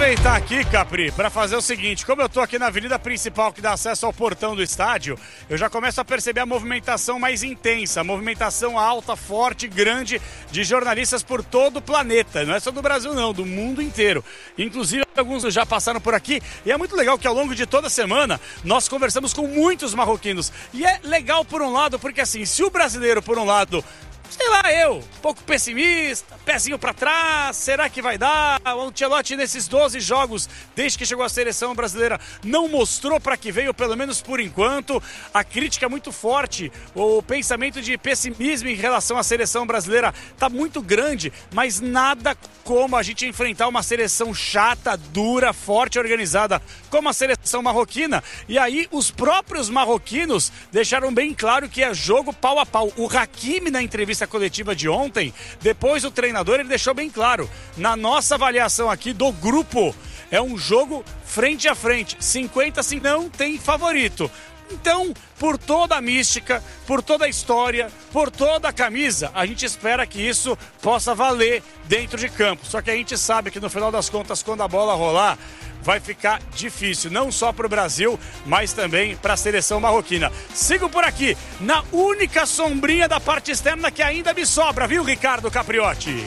aproveitar aqui, Capri, para fazer o seguinte. Como eu tô aqui na avenida principal que dá acesso ao portão do estádio, eu já começo a perceber a movimentação mais intensa, a movimentação alta, forte, grande de jornalistas por todo o planeta. Não é só do Brasil não, do mundo inteiro. Inclusive alguns já passaram por aqui e é muito legal que ao longo de toda a semana nós conversamos com muitos marroquinos. E é legal por um lado, porque assim, se o brasileiro por um lado... Sei lá, um pouco pessimista, pezinho pra trás, será que vai dar? O Ancelotti nesses 12 jogos, desde que chegou à seleção brasileira, não mostrou pra que veio, pelo menos por enquanto. A crítica é muito forte, o pensamento de pessimismo em relação à seleção brasileira tá muito grande, mas nada como a gente enfrentar uma seleção chata, dura, forte, organizada, como a seleção marroquina. E aí os próprios marroquinos deixaram bem claro que é jogo pau a pau. O Hakimi, na entrevista coletiva de ontem, depois o treinador, ele deixou bem claro, na nossa avaliação aqui do grupo, é um jogo frente a frente, 50-50, não tem favorito. Então, por toda a mística, por toda a história, por toda a camisa, a gente espera que isso possa valer dentro de campo. Só que a gente sabe que no final das contas, quando a bola rolar, vai ficar difícil, não só para o Brasil, mas também para a seleção marroquina. Sigo por aqui, na única sombrinha da parte externa que ainda me sobra, viu, Ricardo Capriotti?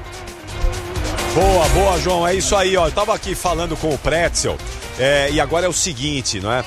Boa, João, é isso aí, ó. Eu tava aqui falando com o Pretzel, e agora é o seguinte, não é?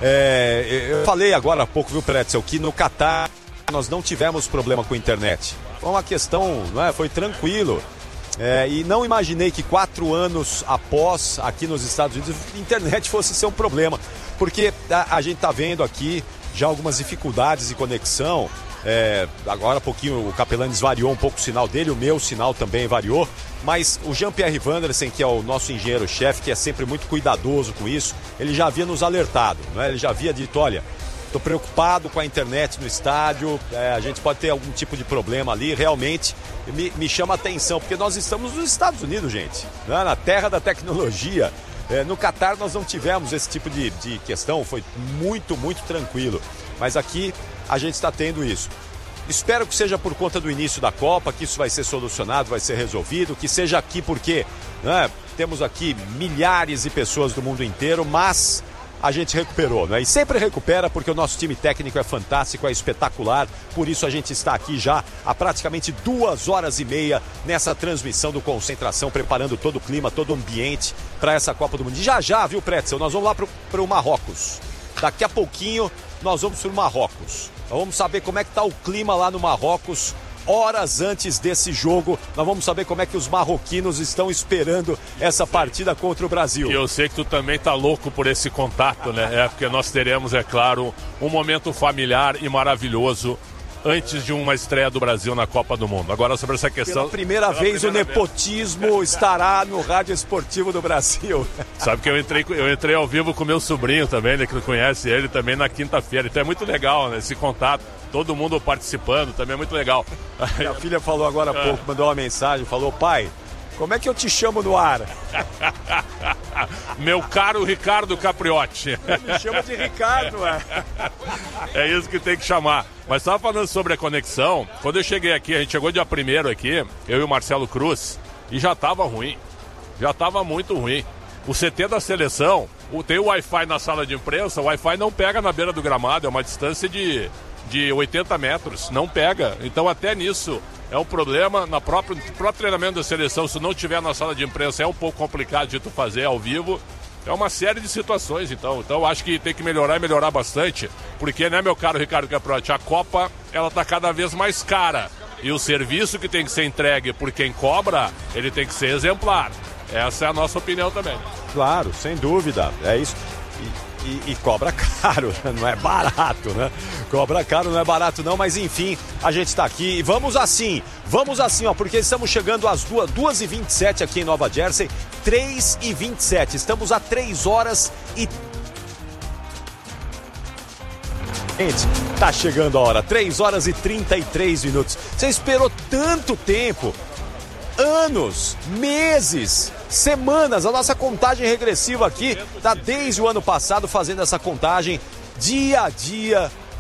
Eu falei agora há pouco, viu, Pretzel, que no Catar nós não tivemos problema com a internet. Foi uma questão, não é? Foi tranquilo. E não imaginei que 4 anos após, aqui nos Estados Unidos, a internet fosse ser um problema. Porque a gente está vendo aqui já algumas dificuldades de conexão. Agora há pouquinho o Capelanes variou um pouco o sinal dele, o meu sinal também variou. Mas o Jean-Pierre Vandersen, que é o nosso engenheiro-chefe, que é sempre muito cuidadoso com isso, ele já havia nos alertado, não é? Ele já havia dito, olha... Estou preocupado com a internet no estádio, a gente pode ter algum tipo de problema ali, realmente me chama a atenção, porque nós estamos nos Estados Unidos, gente, né? Na terra da tecnologia. No Catar nós não tivemos esse tipo de questão, foi muito, muito tranquilo, mas aqui a gente está tendo isso. Espero que seja por conta do início da Copa, que isso vai ser solucionado, vai ser resolvido, que seja aqui porque, né, temos aqui milhares de pessoas do mundo inteiro, mas... a gente recuperou, né? E sempre recupera porque o nosso time técnico é fantástico, é espetacular. Por isso a gente está aqui já há praticamente 2h30 nessa transmissão do Concentração, preparando todo o clima, todo o ambiente para essa Copa do Mundo. E já, viu, Pretzel? Nós vamos lá para o Marrocos. Daqui a pouquinho nós vamos para o Marrocos. Nós vamos saber como é que está o clima lá no Marrocos. Horas antes desse jogo, nós vamos saber como é que os marroquinos estão esperando essa partida contra o Brasil. E eu sei que tu também tá louco por esse contato, né? Porque nós teremos, é claro, um momento familiar e maravilhoso antes de uma estreia do Brasil na Copa do Mundo. Agora sobre essa questão... Pela primeira vez o nepotismo estará no Rádio Esportivo do Brasil. Sabe que eu entrei ao vivo com meu sobrinho também, né, que conhece ele também na quinta-feira. Então é muito legal, né, esse contato. Todo mundo participando, também é muito legal. Minha filha falou agora há pouco, mandou uma mensagem, falou, pai, como é que eu te chamo no ar? Meu caro Ricardo Capriotti. Me chama de Ricardo, É isso que tem que chamar. Mas estava falando sobre a conexão. Quando eu cheguei aqui, a gente chegou dia 1º aqui, eu e o Marcelo Cruz, e já estava ruim. Já estava muito ruim. O CT da seleção, tem o Wi-Fi na sala de imprensa, o Wi-Fi não pega na beira do gramado, é uma distância de 80 metros, não pega. Então até nisso é um problema. No próprio treinamento da seleção, se não tiver na sala de imprensa, é um pouco complicado de tu fazer ao vivo. É uma série de situações, então acho que tem que melhorar e melhorar bastante, porque, né, meu caro Ricardo Capriotti, a Copa, ela tá cada vez mais cara, e o serviço que tem que ser entregue por quem cobra, ele tem que ser exemplar. Essa é a nossa opinião também. Claro, sem dúvida, é isso. E cobra caro, não é barato, né? Cobra caro, não é barato não, mas enfim, a gente tá aqui e vamos assim, ó, porque estamos chegando às 2h27 aqui em Nova Jersey, 3h27, estamos a 3 horas e... Gente, tá chegando a hora, 3 horas e 33 minutos. Você esperou tanto tempo, anos, meses, semanas, a nossa contagem regressiva aqui tá desde o ano passado fazendo essa contagem dia a dia,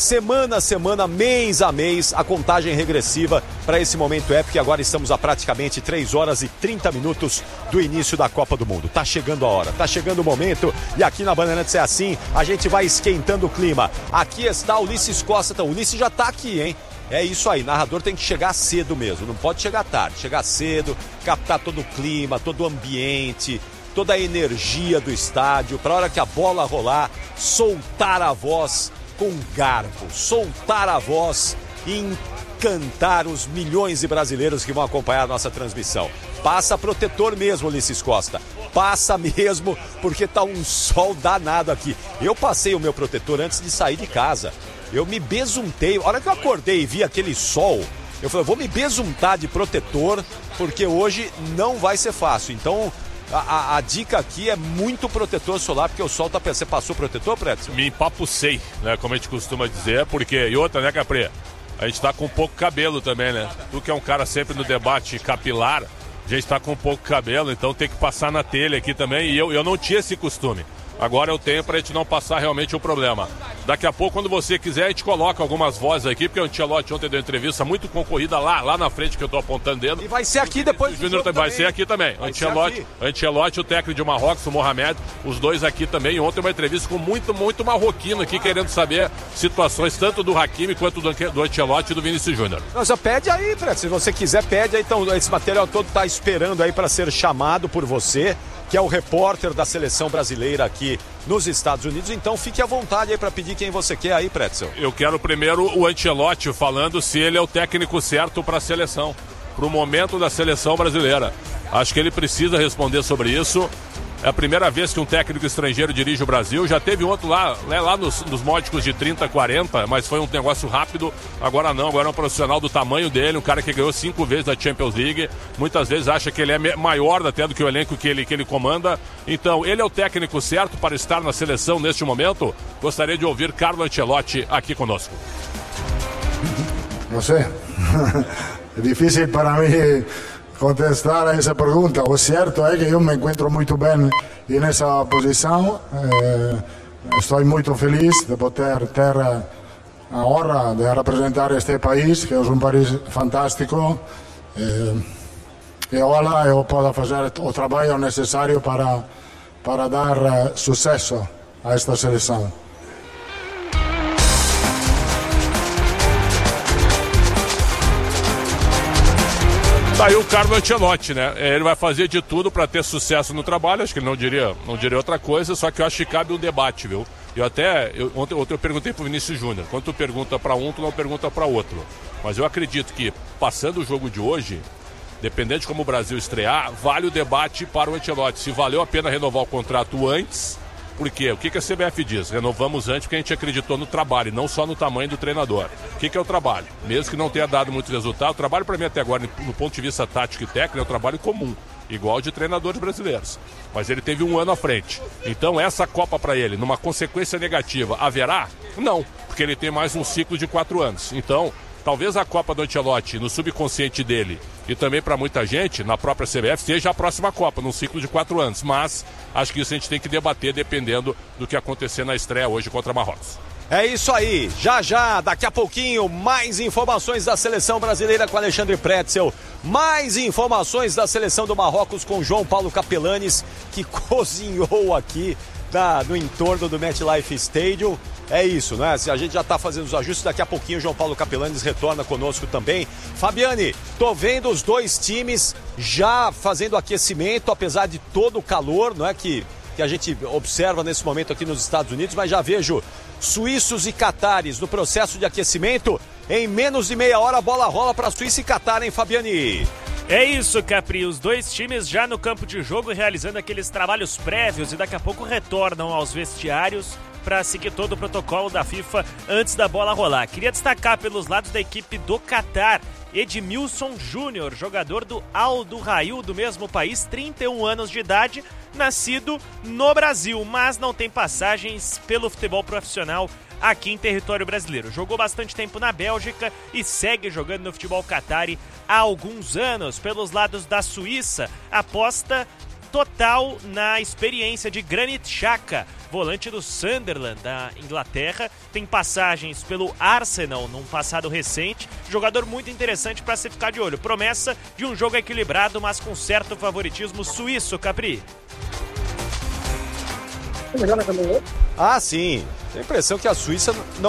semana a semana, mês a mês, a contagem regressiva para esse momento épico. E agora estamos a praticamente 3 horas e 30 minutos do início da Copa do Mundo. Tá chegando a hora, tá chegando o momento. E aqui na Bandeirantes é assim, a gente vai esquentando o clima. Aqui está o Ulisses Costa. Então, o Ulisses já tá aqui, hein? É isso aí, narrador tem que chegar cedo mesmo, não pode chegar tarde. Chegar cedo, captar todo o clima, todo o ambiente, toda a energia do estádio, para a hora que a bola rolar, soltar a voz com garbo, soltar a voz e encantar os milhões de brasileiros que vão acompanhar a nossa transmissão. Passa protetor mesmo, Ulisses Costa. Passa mesmo, porque tá um sol danado aqui. Eu passei o meu protetor antes de sair de casa. Eu me besuntei. A hora que eu acordei e vi aquele sol, eu falei, vou me besuntar de protetor, porque hoje não vai ser fácil. Então, a dica aqui é muito protetor solar, porque o sol tá... Você passou protetor, Prédio? Me empapucei, né? Como a gente costuma dizer, porque... E outra, né, Capri? A gente tá com pouco cabelo também, né? Tu que é um cara sempre no debate capilar, a gente tá com pouco cabelo, então tem que passar na telha aqui também. E eu não tinha esse costume. Agora eu tenho pra gente não passar realmente o problema. Daqui a pouco, quando você quiser, a gente coloca algumas vozes aqui, porque o Ancelotti ontem deu entrevista muito concorrida lá na frente, que eu tô apontando dedo. E vai ser aqui depois do jogo vai ser aqui também. Ancelotti, o técnico de Marrocos, o Mohamed, os dois aqui também. Ontem uma entrevista com muito marroquino aqui, querendo saber situações tanto do Hakimi quanto do Ancelotti e do Vinícius Júnior. Nossa, pede aí, Fred, se você quiser, pede aí. Então, esse material todo tá esperando aí para ser chamado por você, que é o repórter da seleção brasileira aqui nos Estados Unidos. Então fique à vontade aí para pedir quem você quer aí, Pretzel. Eu quero primeiro o Ancelotti falando se ele é o técnico certo para a seleção, para o momento da seleção brasileira. Acho que ele precisa responder sobre isso. É a primeira vez que um técnico estrangeiro dirige o Brasil. Já teve outro lá nos módicos de 30, 40, mas foi um negócio rápido. Agora não, agora é um profissional do tamanho dele, um cara que ganhou 5 vezes a Champions League. Muitas vezes acha que ele é maior até do que o elenco que ele comanda. Então, ele é o técnico certo para estar na seleção neste momento? Gostaria de ouvir Carlo Ancelotti aqui conosco. Não sei. É difícil para mim contestar a essa pergunta. O certo é que eu me encontro muito bem nessa posição. Estou muito feliz de poder ter a honra de representar este país, que é um país fantástico. E agora eu posso fazer o trabalho necessário para dar sucesso a esta seleção. Tá aí o Carlo Ancelotti, né? Ele vai fazer de tudo para ter sucesso no trabalho. Acho que ele não diria outra coisa, só que eu acho que cabe um debate, viu? Ontem eu perguntei pro Vinícius Júnior, quando tu pergunta para um, tu não pergunta para outro. Mas eu acredito que, passando o jogo de hoje, dependendo de como o Brasil estrear, vale o debate para o Ancelotti. Se valeu a pena renovar o contrato antes, por quê? O que a CBF diz? Renovamos antes porque a gente acreditou no trabalho, não só no tamanho do treinador. O que é o trabalho? Mesmo que não tenha dado muito resultado, o trabalho para mim até agora, no ponto de vista tático e técnico, é um trabalho comum, igual de treinadores brasileiros. Mas ele teve 1 ano à frente. Então essa Copa para ele, numa consequência negativa, haverá? Não, porque ele tem mais um ciclo de 4 anos. Então, talvez a Copa do Ancelotti, no subconsciente dele, e também para muita gente, na própria CBF, seja a próxima Copa, num ciclo de 4 anos. Mas acho que isso a gente tem que debater dependendo do que acontecer na estreia hoje contra Marrocos. É isso aí, já, daqui a pouquinho, mais informações da seleção brasileira com Alexandre Pretzel, mais informações da seleção do Marrocos com João Paulo Capelanes, que cozinhou aqui no entorno do MetLife Stadium. É isso, né? A gente já tá fazendo os ajustes, daqui a pouquinho o João Paulo Capelanes retorna conosco também. Fabiane, tô vendo os dois times já fazendo aquecimento, apesar de todo o calor, não é, que a gente observa nesse momento aqui nos Estados Unidos, mas já vejo suíços e catares no processo de aquecimento. Em menos de meia hora a bola rola para Suíça e Catar, hein, Fabiane? É isso, Capri, os dois times já no campo de jogo realizando aqueles trabalhos prévios e daqui a pouco retornam aos vestiários para seguir todo o protocolo da FIFA antes da bola rolar. Queria destacar pelos lados da equipe do Catar, Edmilson Júnior, jogador do Al Duhail do mesmo país, 31 anos de idade, nascido no Brasil, mas não tem passagens pelo futebol profissional aqui em território brasileiro. Jogou bastante tempo na Bélgica e segue jogando no futebol catari há alguns anos. Pelos lados da Suíça, aposta total na experiência de Granit Xhaka, volante do Sunderland, da Inglaterra. Tem passagens pelo Arsenal num passado recente. Jogador muito interessante para se ficar de olho. Promessa de um jogo equilibrado, mas com certo favoritismo suíço, Capri. Ah, sim. Tem a impressão que a Suíça não